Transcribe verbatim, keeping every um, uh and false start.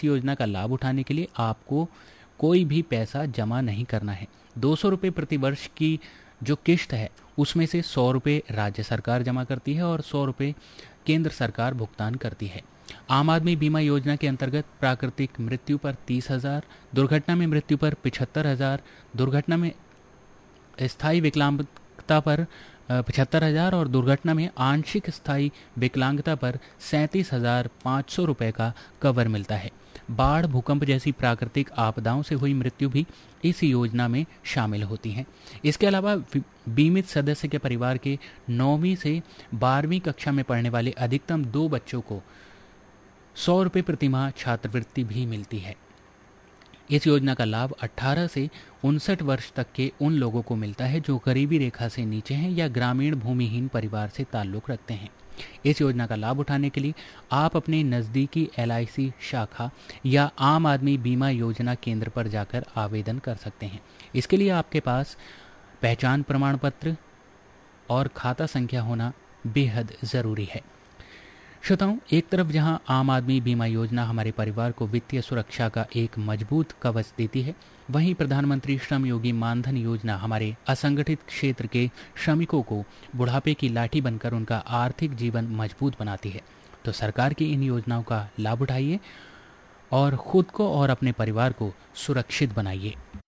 इस योजना का लाभ उठाने के लिए आपको कोई भी पैसा जमा नहीं करना है। दो सौ रुपये प्रति वर्ष की जो किश्त है उसमें से सौ रुपये राज्य सरकार जमा करती है और सौ रुपये केंद्र सरकार भुगतान करती है। आम आदमी बीमा योजना के अंतर्गत प्राकृतिक मृत्यु पर तीस हजार, दुर्घटना में मृत्यु पर पिछहत्तर हजार, दुर्घटना में स्थायी विकलांगता पर पचहत्तर हजार और दुर्घटना में आंशिक स्थायी विकलांगता पर सैंतीस हजार पाँच सौ रुपये का कवर मिलता है। बाढ़, भूकंप जैसी प्राकृतिक आपदाओं से हुई मृत्यु भी इस योजना में शामिल होती हैं। इसके अलावा बीमित सदस्य के परिवार के नौवीं से बारहवीं कक्षा में पढ़ने वाले अधिकतम दो बच्चों को सौ रुपये प्रति माह छात्रवृत्ति भी मिलती है। इस योजना का लाभ अठारह से उनसठ वर्ष तक के उन लोगों को मिलता है जो गरीबी रेखा से नीचे हैं या ग्रामीण भूमिहीन परिवार से ताल्लुक़ रखते हैं। इस योजना का लाभ उठाने के लिए आप अपने नज़दीकी एल आई सी शाखा या आम आदमी बीमा योजना केंद्र पर जाकर आवेदन कर सकते हैं। इसके लिए आपके पास पहचान प्रमाण पत्र और खाता संख्या होना बेहद ज़रूरी है। श्रोताओं, एक तरफ जहां आम आदमी बीमा योजना हमारे परिवार को वित्तीय सुरक्षा का एक मजबूत कवच देती है, वहीं प्रधानमंत्री श्रम योगी मानधन योजना हमारे असंगठित क्षेत्र के श्रमिकों को बुढ़ापे की लाठी बनकर उनका आर्थिक जीवन मजबूत बनाती है। तो सरकार की इन योजनाओं का लाभ उठाइए और खुद को और अपने परिवार को सुरक्षित बनाइए।